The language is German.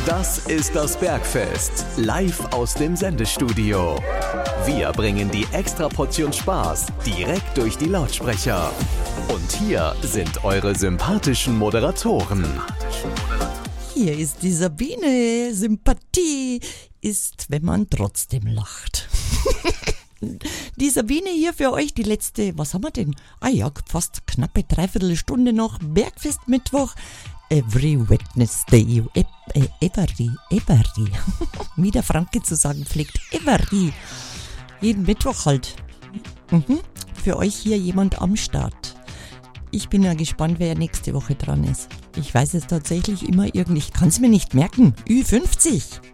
Das ist das Bergfest, live aus dem Sendestudio. Wir bringen die Extraportion Spaß direkt durch die Lautsprecher. Und hier sind eure sympathischen Moderatoren. Hier ist die Sabine. Sympathie ist, wenn man trotzdem lacht. Die Sabine hier für euch, die letzte, was haben wir denn? Fast knappe Dreiviertelstunde noch. Bergfest Mittwoch. Every Wednesday. Every. Wie der Franke zu sagen pflegt. Every. Jeden Mittwoch halt. Für euch hier jemand am Start. Ich bin ja gespannt, wer nächste Woche dran ist. Ich weiß es tatsächlich immer irgendwie. Ich kann es mir nicht merken. Ü50.